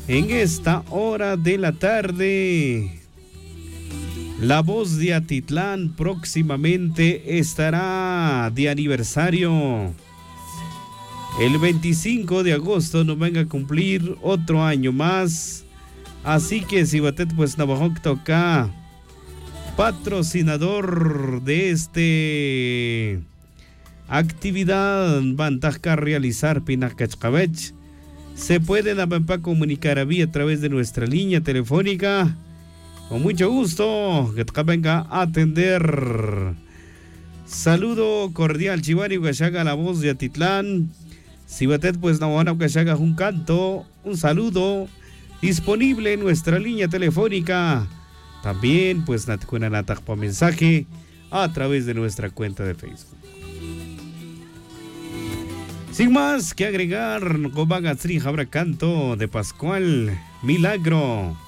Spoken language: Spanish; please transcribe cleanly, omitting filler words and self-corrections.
en esta hora de la tarde. La Voz de Atitlán próximamente estará de aniversario. El 25 de agosto nos venga a cumplir otro año más. Así que si batet pues Navajo toca patrocinador de este actividad Bantajka realizar Pinacachcabech, se pueden comunicar a través de nuestra línea telefónica. Con mucho gusto que venga a atender. Saludo cordial Chivari Ugashaga, la Voz de Atitlán. Si batet pues Navajo Ugashaga un canto, un saludo disponible en nuestra línea telefónica. También pues Natkuna Natakpa mensaje a través de nuestra cuenta de Facebook. Sin más que agregar, Gobagatri habrá canto de Pascual Milagro.